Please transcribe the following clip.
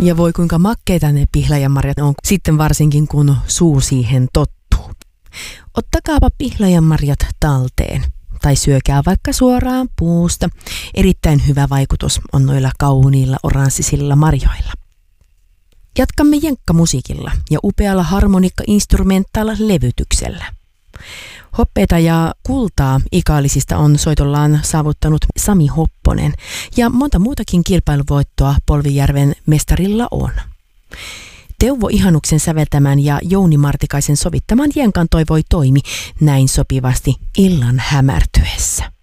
Ja voi kuinka makkeita ne pihlajanmarjat on, sitten varsinkin kun suu siihen tottuu. Ottakaapa pihlajanmarjat talteen tai syökää vaikka suoraan puusta. Erittäin hyvä vaikutus on noilla kauniilla oranssisilla marjoilla. Jatkamme jenkkamusiikilla ja upealla harmonikka-instrumentaalilla levytyksellä. Hoppeita ja kultaa Ikaalisista on soitollaan saavuttanut Sami Hopponen ja monta muutakin kilpailuvoittoa Polvijärven mestarilla on. Teuvo Ihanuksen säveltämän ja Jouni Martikaisen sovittaman jenkan toivoi toimi näin sopivasti illan hämärtyessä.